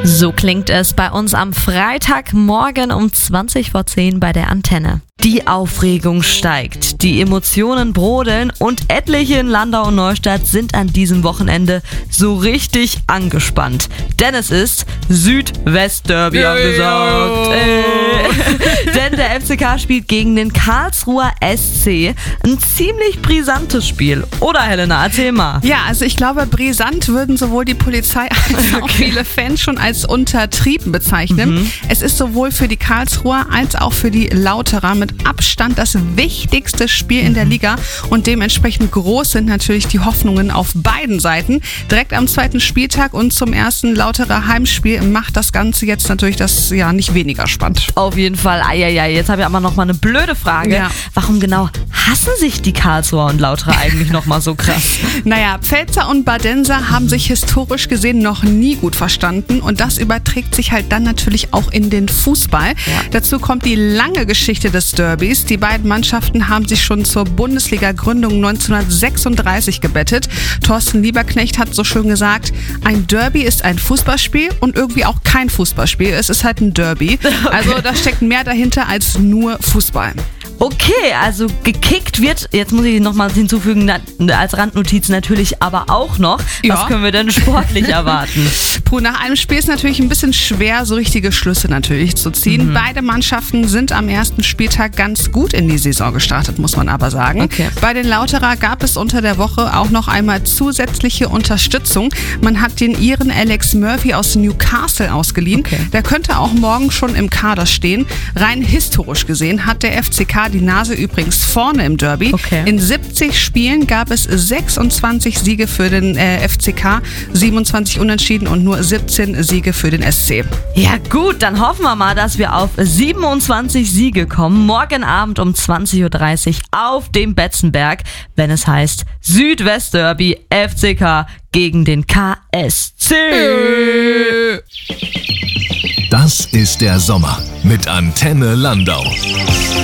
So klingt es bei uns am Freitagmorgen um 20:10 bei der Antenne. Die Aufregung steigt, die Emotionen brodeln und etliche in Landau und Neustadt sind an diesem Wochenende so richtig angespannt. Denn es ist Südwest-Derby angesagt. Denn der FCK spielt gegen den Karlsruher SC. Ein ziemlich brisantes Spiel. Oder Helena, erzähl mal. Ja, also ich glaube, brisant würden sowohl die Polizei als auch viele Fans schon als untertrieben bezeichnen. Es ist sowohl für die Karlsruher als auch für die Lauterer mit Abstand das wichtigste Spiel in der Liga und dementsprechend groß sind natürlich die Hoffnungen auf beiden Seiten. Direkt am zweiten Spieltag und zum ersten Lauterer Heimspiel macht das Ganze jetzt natürlich das ja nicht weniger spannend. Auf jeden Fall. Jetzt habe ich aber noch mal eine blöde Frage. Ja. Warum genau hassen sich die Karlsruher und Lauterer eigentlich noch mal so krass? Naja, Pfälzer und Badenser haben sich historisch gesehen noch nie gut verstanden und das überträgt sich halt dann natürlich auch in den Fußball. Ja. Dazu kommt die lange Geschichte des Derbys. Die beiden Mannschaften haben sich schon zur Bundesliga-Gründung 1936 gebettet. Thorsten Lieberknecht hat so schön gesagt, ein Derby ist ein Fußballspiel und irgendwie auch kein Fußballspiel. Es ist halt ein Derby. Okay. Also da steckt mehr dahinter als nur Fußball. Okay, also gekickt wird, jetzt muss ich nochmal hinzufügen, als Randnotiz natürlich aber auch noch. Ja. Was können wir denn sportlich erwarten? Nach einem Spiel ist natürlich ein bisschen schwer, so richtige Schlüsse natürlich zu ziehen. Beide Mannschaften sind am ersten Spieltag ganz gut in die Saison gestartet, muss man aber sagen. Okay. Bei den Lauterer gab es unter der Woche auch noch einmal zusätzliche Unterstützung. Man hat den Iren Alex Murphy aus Newcastle ausgeliehen. Okay. Der könnte auch morgen schon im Kader stehen. Rein historisch gesehen hat der FCK die Nase übrigens vorne im Derby. Okay. In 70 Spielen gab es 26 Siege für den FCK, 27 Unentschieden und nur 17 Siege für den SC. Ja gut, dann hoffen wir mal, dass wir auf 27 Siege kommen. Morgen Abend um 20:30 Uhr auf dem Betzenberg, wenn es heißt Südwest-Derby FCK gegen den KSC. Das ist der Sommer mit Antenne Landau.